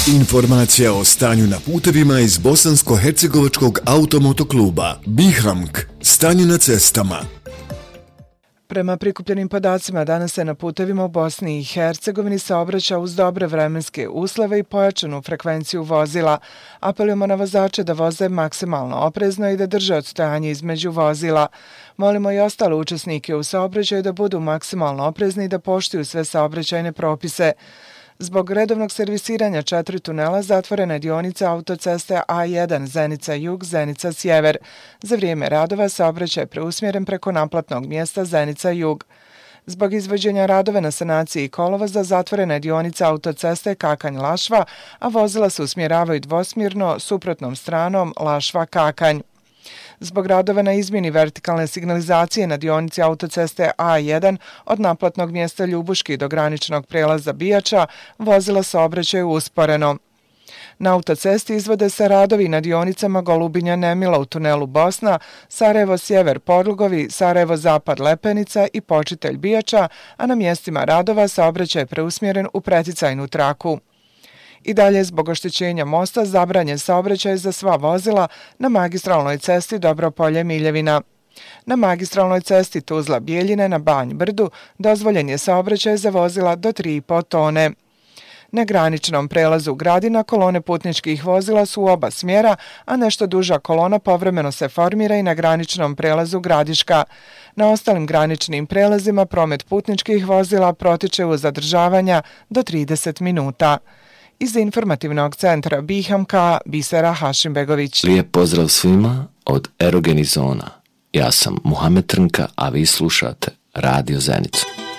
Informacija o stanju na putevima iz Bosansko-hercegovačkog automotokluba Bihamk, stanje na cestama. Prema prikupljenim podacima, danas se na putevima u Bosni i Hercegovini saobraća uz dobre vremenske uslove i pojačanu frekvenciju vozila. Apelujemo na vozače da voze maksimalno oprezno i da drže odstojanje između vozila. Molimo i ostale učesnike u saobraćaju da budu maksimalno oprezni i da poštuju sve saobraćajne propise. Zbog redovnog servisiranja 4 tunela zatvorena je dionica autoceste A1 Zenica-Jug, Zenica-Sjever. Za vrijeme radova saobraćaj je preusmjeren preko naplatnog mjesta Zenica-Jug. Zbog izvođenja radove na sanaciji kolovoza zatvorena je dionica autoceste Kakanj-Lašva, a vozila se usmjeravaju dvosmjerno suprotnom stranom Lašva-Kakanj. Zbog radova na izmjeni vertikalne signalizacije na dionici autoceste A1 od naplatnog mjesta Ljubuški do graničnog prelaza Bijača vozila saobraćaju usporeno. Na autocesti izvode se radovi na dionicama Golubinja-Nemila u tunelu Bosna, Sarajevo-Sjever Podlugovi, Sarajevo-Zapad Lepenica i Počitelj Bijača, a na mjestima radova saobraćaj je preusmjeren u preticajnu traku. I dalje, zbog oštećenja mosta, zabranjen saobraćaj za sva vozila na magistralnoj cesti Dobropolje-Miljevina. Na magistralnoj cesti Tuzla-Bijeljine na Banj Brdu dozvoljen je saobraćaj za vozila do 3,5 tone. Na graničnom prelazu Gradina kolone putničkih vozila su u oba smjera, a nešto duža kolona povremeno se formira i na graničnom prelazu Gradiška. Na ostalim graničnim prelazima promet putničkih vozila protiče uz zadržavanja do 30 minuta. Iz informativnog centra Bihamka, Bisera Hašimbegović. Lijep pozdrav svima od Erogenih zona. Ja sam Muhammed Trnka, a vi slušate Radio Zenicu.